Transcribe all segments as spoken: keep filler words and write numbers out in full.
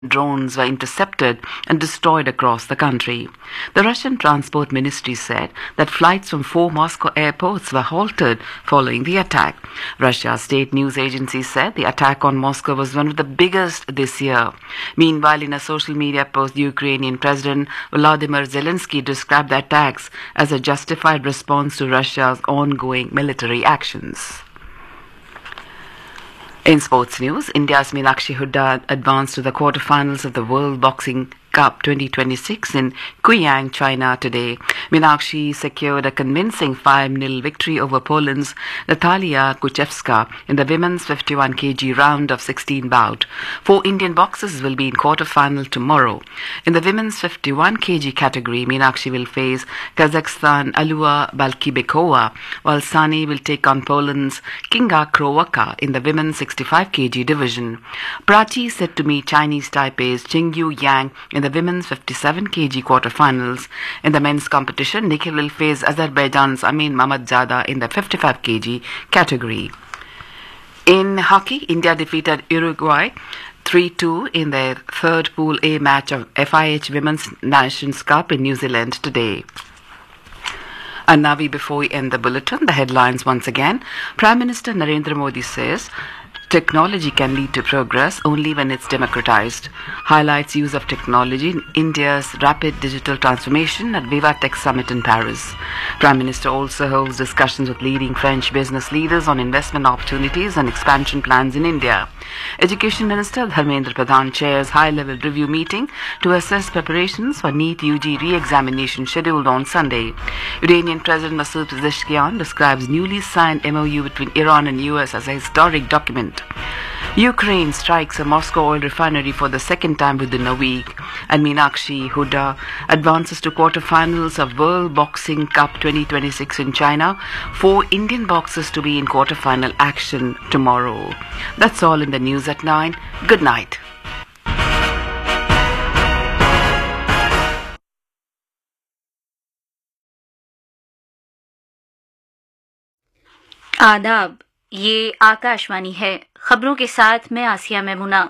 drones were intercepted and destroyed across the country. The Russian Transport Ministry said that flights from four Moscow airports were halted following the attack. Russia's state news agency said the attack on Moscow was one of the biggest this year. Meanwhile, in a social media post, the Ukrainian President Volodymyr Zelensky described the attacks as a justified response to Russia's ongoing military actions. In sports news, India's Meenakshi Hooda advanced to the quarterfinals of the World Boxing Cup twenty twenty-six in Guiyang, China today. Meenakshi secured a convincing five nil victory over Poland's Natalia Kuchevska in the women's fifty-one kilogram round of sixteen bout. Four Indian boxers will be in quarterfinal tomorrow. In the women's fifty-one kilogram category, Meenakshi will face Kazakhstan Alua Balkibekova, while Sani will take on Poland's Kinga Krowaka in the women's sixty-five kilogram division. Prachi set to meet Chinese Taipei's Qingyu Yang in the women's fifty-seven kilogram quarterfinals. In the men's competition, Nikhil will face Azerbaijan's Amin Mammadzada in the fifty-five kilogram category. In hockey, India defeated Uruguay three two in their third Pool A match of F I H Women's Nations Cup in New Zealand today. And now, before we end the bulletin, the headlines once again. Prime Minister Narendra Modi says technology can lead to progress only when it's democratized. Highlights use of technology in India's rapid digital transformation at Viva Tech Summit in Paris. Prime Minister also holds discussions with leading French business leaders on investment opportunities and expansion plans in India. Education Minister Dharmendra Pradhan chairs high-level review meeting to assess preparations for NEET U G re-examination scheduled on Sunday. Iranian President Masoud Pezeshkian describes newly signed M O U between Iran and U S as a historic document. Ukraine strikes a Moscow oil refinery for the second time within a week, and Meenakshi Hooda advances to quarterfinals of World Boxing Cup twenty twenty-six in China. Four Indian boxers to be in quarterfinal action tomorrow. That's all in the news at nine. Good night. आदाब, ये आकाशवाणी है। खबरों के साथ मैं आसिया मेमुना।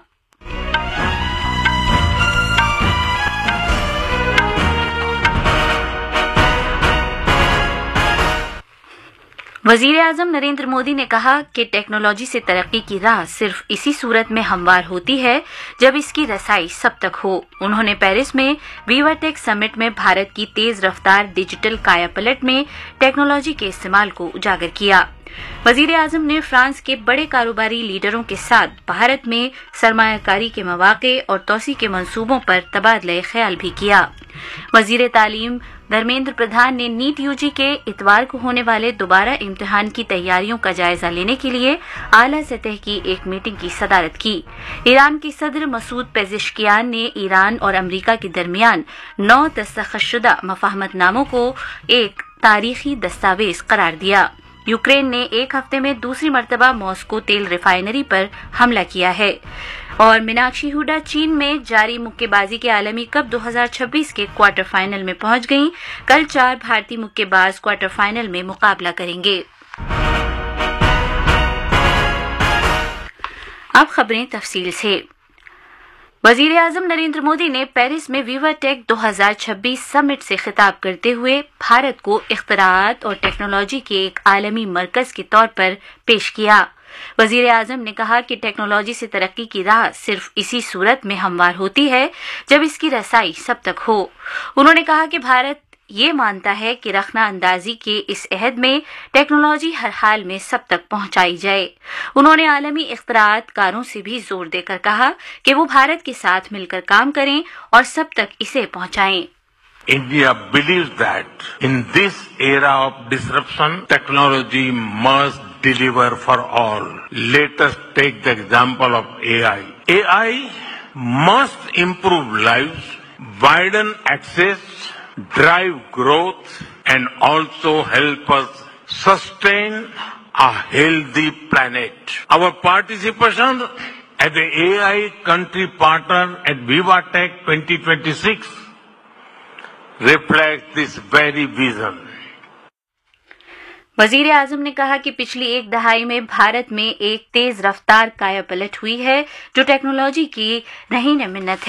वजीर आजम नरेंद्र मोदी ने कहा कि टेक्नोलॉजी से तरक्की की राह सिर्फ इसी सूरत में हमवार होती है जब इसकी रसाई सब तक हो। उन्होंने पेरिस में वीवा टेक समिट में भारत की तेज रफ्तार डिजिटल कायापलट में टेक्नोलॉजी के इस्तेमाल को उजागर किया। वजीर आजम ने फ्रांस के बड़े कारोबारी लीडरों के साथ भारत में सरमायाकारी के मौके और तोसी के मंसूबों पर तबादला ख्याल भी किया। वजीर तालीम धर्मेंद्र प्रधान ने नीट यूजी के इतवार को होने वाले दोबारा इम्तिहान की तैयारियों का जायजा लेने के लिए आला सतह की एक मीटिंग की सदारत की। ईरान के सदर मसूद पेजेश्कियान ने ईरान और अमेरिका के दरमियान नौ दस्तखतशुदा मफाहमतनामों को एक तारीखी दस्तावेज करार दिया। यूक्रेन ने एक हफ्ते में दूसरी मर्तबा मॉस्को तेल रिफाइनरी पर हमला किया है। और मीनाक्षी हुडा चीन में जारी मुक्केबाजी के आलमी कप दो हज़ार छब्बीस के क्वार्टर फाइनल में पहुंच गईं। कल चार भारतीय मुक्केबाज क्वार्टर फाइनल में मुकाबला करेंगे। अब खबरें तफसील से। वजीर आजम नरेंद्र मोदी ने पेरिस में वीवा टेक दो हज़ार छब्बीस समिट से खिताब करते हुए भारत को इख्तराआत और टेक्नोलॉजी के एक आलमी मरकज के तौर पर पेश किया। वजीर आजम ने कहा कि टेक्नोलॉजी से तरक्की की राह सिर्फ इसी सूरत में हमवार होती है जब इसकी रसाई सब तक हो। उन्होंने कहा कि भारत ये मानता है कि रखना अंदाजी के इस अहद में टेक्नोलॉजी हर हाल में सब तक पहुंचाई जाए। उन्होंने आलमी इख्तराआत कारों से भी जोर देकर कहा कि वो भारत के साथ मिलकर काम करें और सब तक इसे पहुंचाएं। India believes that in this era of disruption, technology must deliver for all. Let us take the example of A I. A I must improve lives, widen access, drive growth, and also help us sustain a healthy planet. Our participation as the A I country partner at Viva Tech twenty twenty-six reflects this very vision. वजीर आजम ने कहा कि पिछली एक दहाई में भारत में एक तेज रफ्तार कायापलट हुई है जो टेक्नोलॉजी की रहीन मिन्नत है।